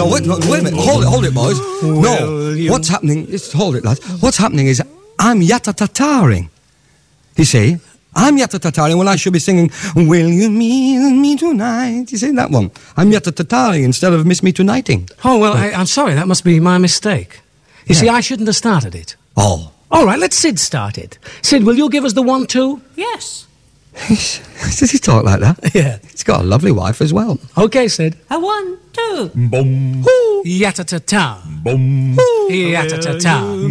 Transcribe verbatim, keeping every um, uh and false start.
no, wait, no, wait a minute. Hold it, hold it, boys. Will No, you- what's happening? Just hold it, lads. What's happening is I'm yatta-tataring. You see? I'm yatta-tataring when I should be singing, Will you meet me tonight? You see that one? I'm yatta-tataring instead of Miss Me Tonighting. Oh, well, I, I'm sorry, that must be my mistake. You Yeah. see, I shouldn't have started it. Oh. All right, let Sid start it. Sid, will you give us the one-two? Yes. Does he talk like that? Yeah. He's got a lovely wife as well. Okay, Sid. A one, two. Boom, Yatta-ta-ta. boom. Yatta-ta-ta.